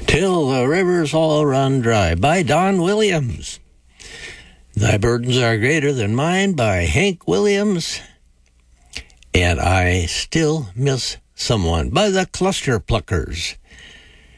Till the Rivers All Run Dry by Don Williams. Thy Burdens Are Greater Than Mine by Hank Williams. And I Still Miss Someone by the Cluster Pluckers.